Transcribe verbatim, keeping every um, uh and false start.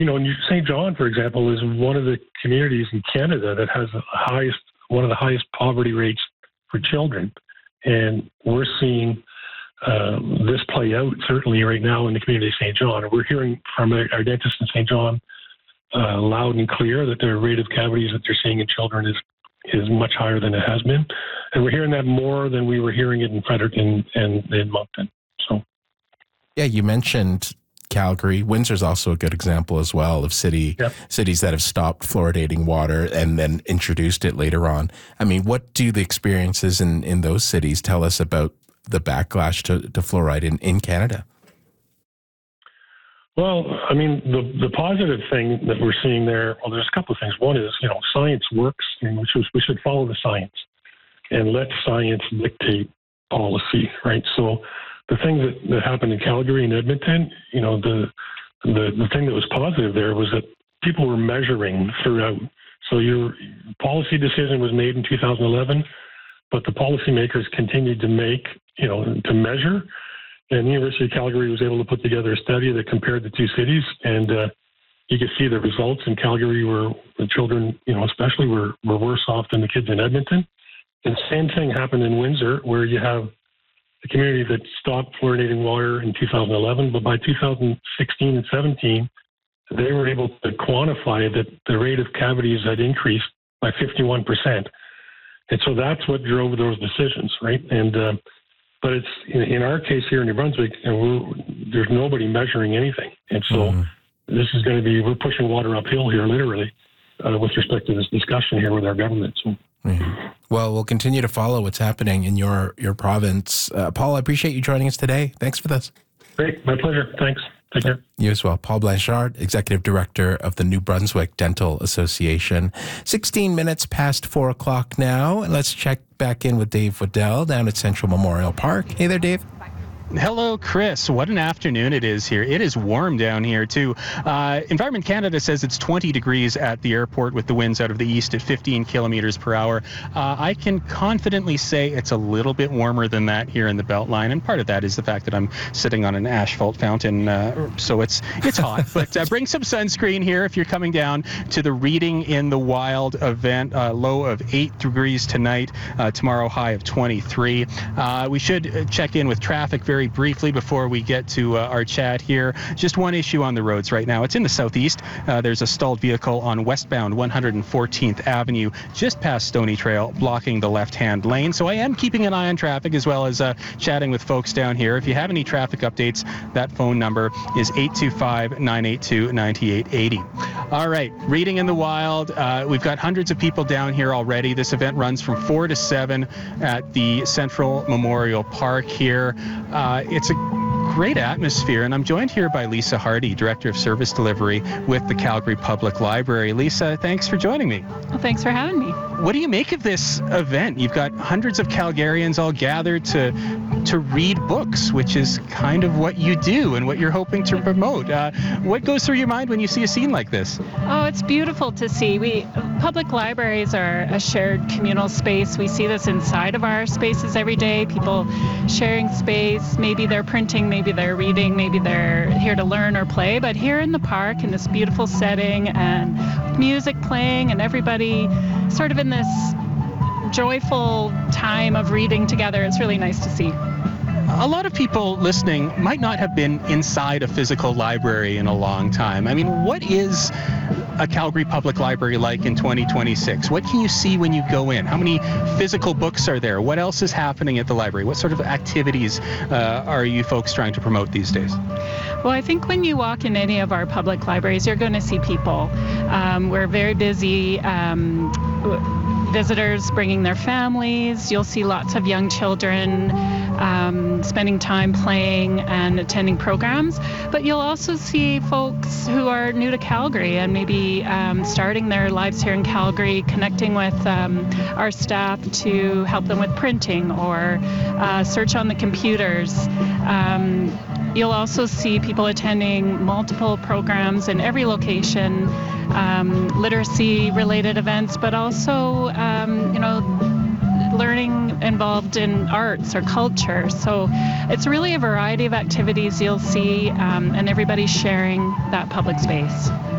you know, Saint John, for example, is one of the communities in Canada that has the highest, one of the highest poverty rates for children. And we're seeing um, this play out certainly right now in the community of Saint John. We're hearing from our dentists in Saint John uh, loud and clear that the rate of cavities that they're seeing in children is is much higher than it has been. And we're hearing that more than we were hearing it in Fredericton and, and in Moncton. So, yeah, you mentioned Calgary. Windsor's also a good example as well of city yep. cities that have stopped fluoridating water and then introduced it later on. I mean, what do the experiences in, in those cities tell us about the backlash to, to fluoride in, in Canada? Well, I mean, the the positive thing that we're seeing there, well, there's a couple of things. One is, you know, science works, and we should, we should follow the science and let science dictate policy, right? So the thing that, that happened in Calgary and Edmonton, you know, the, the the thing that was positive there was that people were measuring throughout. So your policy decision was made in two thousand eleven, but the policymakers continued to make, you know, to measure. And the University of Calgary was able to put together a study that compared the two cities, and uh, you could see the results in Calgary where the children, you know, especially were, were worse off than the kids in Edmonton. And the same thing happened in Windsor, where you have a community that stopped fluoridating water in two thousand eleven, but by two thousand sixteen and seventeen, they were able to quantify that the rate of cavities had increased by fifty-one percent. And so that's what drove those decisions, right? And uh, But it's in, in our case here in New Brunswick, and we're, there's nobody measuring anything. And so mm-hmm. this is going to be, we're pushing water uphill here, literally, uh, with respect to this discussion here with our government. So. Mm-hmm. Well, we'll continue to follow what's happening in your, your province. Uh, Paul, I appreciate you joining us today. Thanks for this. Great. My pleasure. Thanks. Take care. You as well. Paul Blanchard, Executive Director of the New Brunswick Dental Association. sixteen minutes past four o'clock now. And let's check back in with Dave Waddell down at Central Memorial Park. Hey there, Dave. Hello, Chris. What an afternoon it is here. It is warm down here, too. Uh, Environment Canada says it's twenty degrees at the airport with the winds out of the east at fifteen kilometers per hour. Uh, I can confidently say it's a little bit warmer than that here in the Beltline, and part of that is the fact that I'm sitting on an asphalt fountain, uh, so it's it's hot. But uh, bring some sunscreen here if you're coming down to the Reading in the Wild event. Uh, low of eight degrees tonight, uh, tomorrow high of twenty-three. Uh, we should check in with traffic very briefly before we get to uh, our chat here. Just one issue on the roads right now. It's in the southeast. Uh, there's a stalled vehicle on westbound one hundred fourteenth Avenue, just past Stony Trail, blocking the left-hand lane. So I am keeping an eye on traffic as well as uh, chatting with folks down here. If you have any traffic updates, that phone number is eight two five, nine eight two, nine eight eight zero. All right, Reading in the Wild. Uh, we've got hundreds of people down here already. This event runs from four to seven at the Central Memorial Park here. Uh, it's a great atmosphere, and I'm joined here by Lisa Hardy, Director of Service Delivery with the Calgary Public Library. Lisa, thanks for joining me. Well, thanks for having me. What do you make of this event? You've got hundreds of Calgarians all gathered to to read books, which is kind of what you do and what you're hoping to promote. Uh, what goes through your mind when you see a scene like this? Oh, it's beautiful to see. We public libraries are a shared communal space. We see this inside of our spaces every day, people sharing space. Maybe they're printing, maybe they're reading, maybe they're here to learn or play. But here in the park, in this beautiful setting, and music playing, and everybody sort of in this joyful time of reading together, it's really nice to see. A lot of people listening might not have been inside a physical library in a long time. I mean, what is a Calgary Public Library like in twenty twenty-six? What can you see when you go in? How many physical books are there? What else is happening at the library? What sort of activities uh, are you folks trying to promote these days? Well, I think when you walk in any of our public libraries, you're going to see people. Um, we're very busy. Um, visitors bringing their families. You'll see lots of young children um, spending time playing and attending programs. But you'll also see folks who are new to Calgary and maybe um, starting their lives here in Calgary, connecting with um, our staff to help them with printing or uh, search on the computers. Um, You'll also see people attending multiple programs in every location, um, literacy-related events, but also, um, you know, learning involved in arts or culture. So it's really a variety of activities you'll see, um, and everybody's sharing that public space.